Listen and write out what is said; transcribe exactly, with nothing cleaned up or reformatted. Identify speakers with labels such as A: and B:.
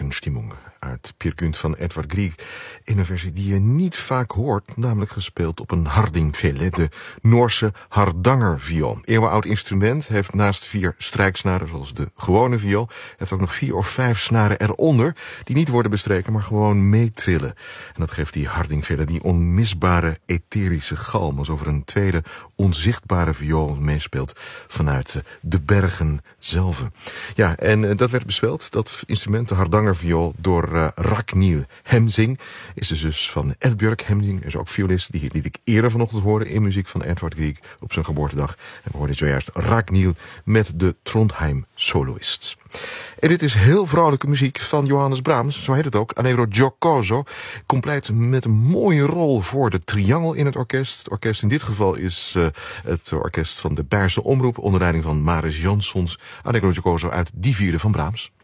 A: Morgenstimmung uit Peer Gynt van Edvard Grieg. In een versie die je niet vaak hoort, namelijk gespeeld op een hardingviool, de Noorse hardangerviool. Eeuwenoud instrument, heeft naast vier strijksnaren zoals de gewone viool, heeft ook nog vier of vijf snaren eronder, die niet worden bestreken, maar gewoon meetrillen. En dat geeft die hardingviool die onmisbare etherische galm, alsof er een tweede onzichtbare viool meespeelt vanuit de bergen zelf. Ja, en dat werd bespeeld, dat instrument, de hardangerviool, door uh, Ragnhild Hemsing, is de zus van Eldbjörg Hemsing, is ook violist. Die liet ik eerder vanochtend horen in muziek van Edvard Grieg op zijn geboortedag. En we hoorden zojuist Ragnhild met de Trondheim Soloists. En dit is heel vrolijke muziek van Johannes Brahms, zo heet het ook, Allegro Giocoso, compleet met een mooie rol voor de triangel in het orkest. Het orkest in dit geval is uh, het orkest van de Beierse Omroep, onder leiding van Maris Janssons, Allegro Giocoso uit Die Vierde van Brahms.